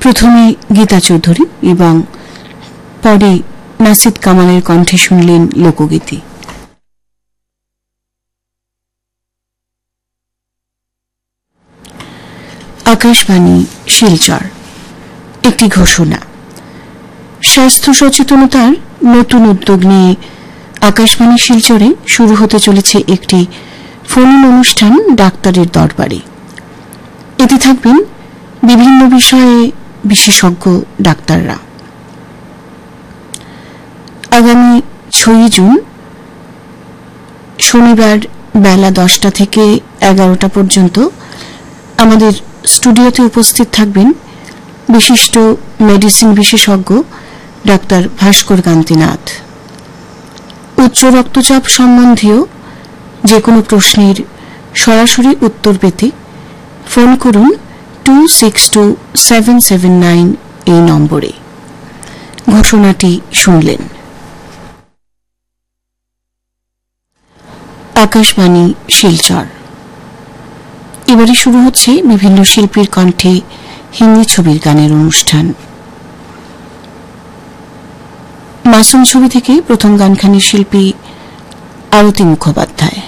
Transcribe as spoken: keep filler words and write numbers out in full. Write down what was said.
প্রথমে গীতা চৌধুরী এবং পরে নাসিদ কামালের কণ্ঠে শুনলেন লোকগীতি। আকাশবাণী শিলচর। একটি ঘোষণা। স্বাস্থ্য সচেতনতার নতুন উদ্যোগ নিয়ে আকাশবাণী শিলচরে শুরু হতে চলেছে একটি ফোন অনুষ্ঠান ডাক্তারের দরবারে। এতে থাকবেন বিভিন্ন বিষয়ে বিশেষজ্ঞ ডাক্তাররা। আগামী ছয়ই জুন শনিবার বেলা দশটা থেকে এগারোটা পর্যন্ত আমাদের স্টুডিওতে উপস্থিত থাকবেন বিশিষ্ট মেডিসিন বিশেষজ্ঞ ডাক্তার ভাস্কর কান্তিনাথ। উচ্চ রক্তচাপ সম্বন্ধীয় যে কোনো প্রশ্নের সরাসরি উত্তর পেতে ফোন করুন two six two seven seven nine এই নম্বরে। ঘোষণাটি শুনলেন। আকাশবাণী শিলচর। এবারে শুরু হচ্ছে বিভিন্ন শিল্পীর কণ্ঠে হিন্দি ছবির গানের অনুষ্ঠান। মাসুম ছবি থেকে প্রথম গানখানির শিল্পী আরতি মুখোপাধ্যায়।